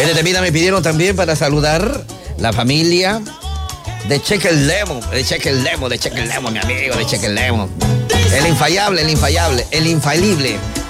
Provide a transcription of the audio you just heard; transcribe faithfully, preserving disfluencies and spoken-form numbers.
Este temita me pidieron también para saludar la familia de Cheque Lemon, de Cheque Lemon, de Cheque Lemon, mi amigo, de Cheque Lemon. El infallable, el infallable, el infalible.